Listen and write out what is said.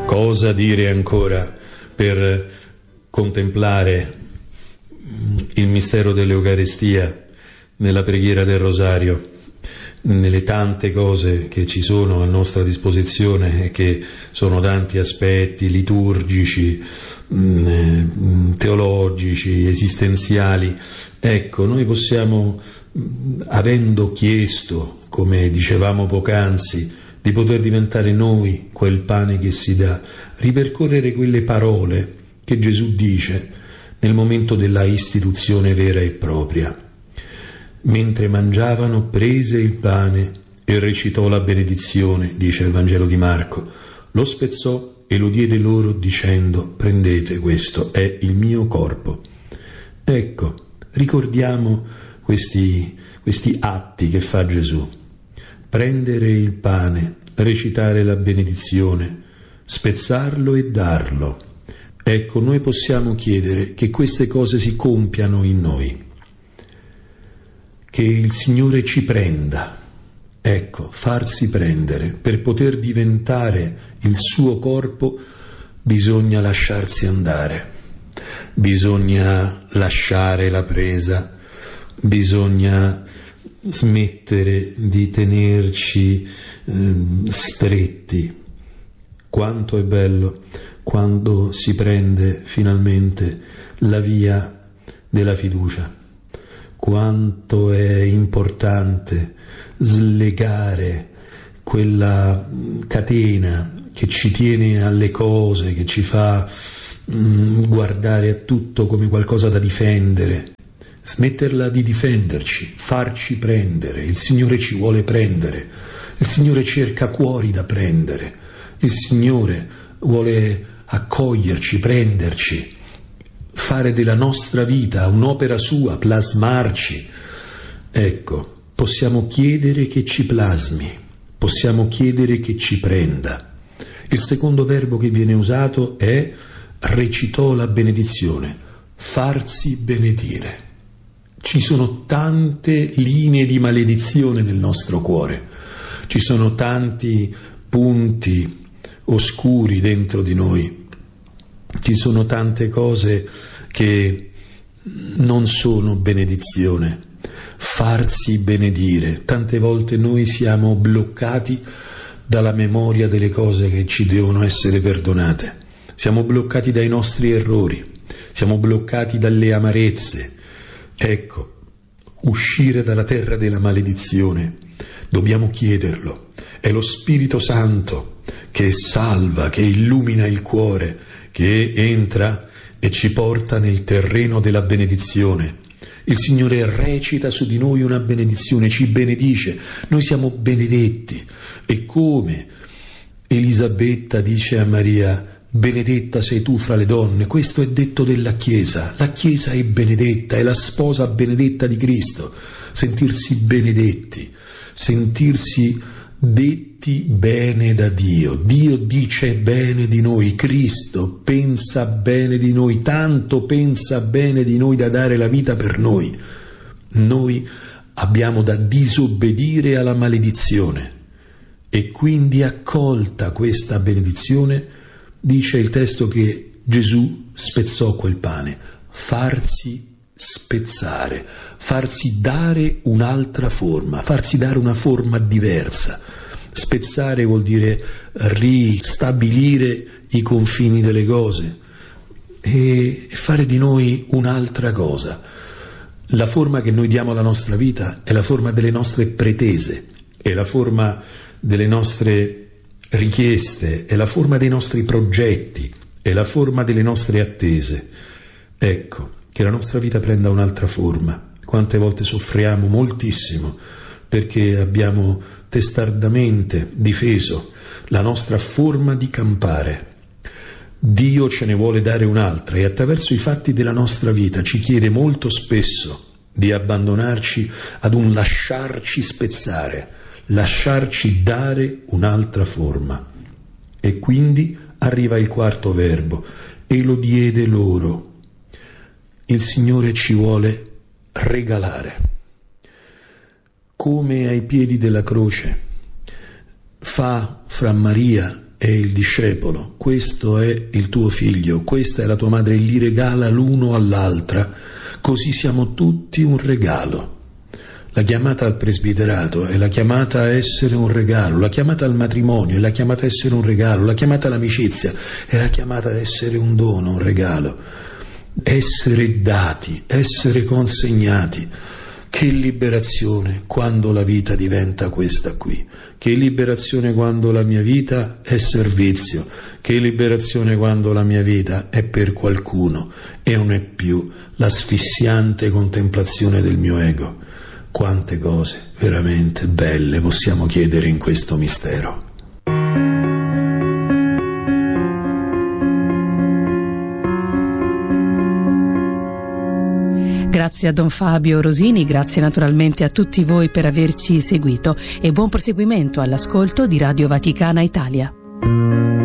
Cosa dire ancora per contemplare il mistero dell'Eucaristia nella preghiera del Rosario, nelle tante cose che ci sono a nostra disposizione e che sono tanti aspetti liturgici, teologici, esistenziali. Ecco, noi possiamo, avendo chiesto, come dicevamo poc'anzi, di poter diventare noi quel pane che si dà, ripercorrere quelle parole che Gesù dice nel momento della istituzione vera e propria. Mentre mangiavano, prese il pane e recitò la benedizione, dice il Vangelo di Marco, lo spezzò e lo diede loro dicendo: prendete, questo è il mio corpo. Ecco, ricordiamo questi atti che fa Gesù: prendere il pane, recitare la benedizione, spezzarlo e darlo. Ecco, noi possiamo chiedere che queste cose si compiano in noi, che il Signore ci prenda. Ecco, farsi prendere. Per poter diventare il suo corpo bisogna lasciarsi andare, bisogna lasciare la presa, bisogna smettere di tenerci stretti. Quanto è bello quando si prende finalmente la via della fiducia. Quanto è importante slegare quella catena che ci tiene alle cose, che ci fa guardare a tutto come qualcosa da difendere. Smetterla di difenderci, farci prendere. Il Signore ci vuole prendere, il Signore cerca cuori da prendere, il Signore vuole accoglierci, prenderci, fare della nostra vita un'opera sua, plasmarci. Ecco, possiamo chiedere che ci plasmi, possiamo chiedere che ci prenda. Il secondo verbo che viene usato è recitò la benedizione, farsi benedire. Ci sono tante linee di maledizione nel nostro cuore, ci sono tanti punti oscuri dentro di noi, ci sono tante cose che non sono benedizione. Farsi benedire. Tante volte noi siamo bloccati dalla memoria delle cose che ci devono essere perdonate, siamo bloccati dai nostri errori, siamo bloccati dalle amarezze. Ecco, uscire dalla terra della maledizione, dobbiamo chiederlo. È lo Spirito Santo che salva, che illumina il cuore, che entra e ci porta nel terreno della benedizione. Il Signore recita su di noi una benedizione, ci benedice, noi siamo benedetti. E come Elisabetta dice a Maria: benedetta sei tu fra le donne. Questo è detto della Chiesa. La Chiesa è benedetta, è la sposa benedetta di Cristo. Sentirsi benedetti, sentirsi detti bene da Dio. Dio dice bene di noi, Cristo pensa bene di noi, tanto pensa bene di noi da dare la vita per noi. Noi abbiamo da disobbedire alla maledizione e quindi, accolta questa benedizione, dice il testo che Gesù spezzò quel pane, farsi spezzare, farsi dare un'altra forma, farsi dare una forma diversa. Spezzare vuol dire ristabilire i confini delle cose e fare di noi un'altra cosa. La forma che noi diamo alla nostra vita è la forma delle nostre pretese, è la forma delle nostre richieste, è la forma dei nostri progetti, è la forma delle nostre attese. Ecco, che la nostra vita prenda un'altra forma. Quante volte soffriamo moltissimo perché abbiamo testardamente difeso la nostra forma di campare. Dio ce ne vuole dare un'altra e attraverso i fatti della nostra vita ci chiede molto spesso di abbandonarci ad un lasciarci spezzare, lasciarci dare un'altra forma. E quindi arriva il quarto verbo: e lo diede loro. Il Signore ci vuole regalare. Come ai piedi della croce fa fra Maria è il discepolo, questo è il tuo figlio, questa è la tua madre, e li regala l'uno all'altra, così siamo tutti un regalo. La chiamata al presbiterato è la chiamata a essere un regalo, la chiamata al matrimonio è la chiamata a essere un regalo, la chiamata all'amicizia è la chiamata ad essere un dono, un regalo, essere dati, essere consegnati. Che liberazione quando la vita diventa questa qui, che liberazione quando la mia vita è servizio, che liberazione quando la mia vita è per qualcuno e non è più l'asfissiante contemplazione del mio ego. Quante cose veramente belle possiamo chiedere in questo mistero. Grazie a Don Fabio Rosini, grazie naturalmente a tutti voi per averci seguito e buon proseguimento all'ascolto di Radio Vaticana Italia.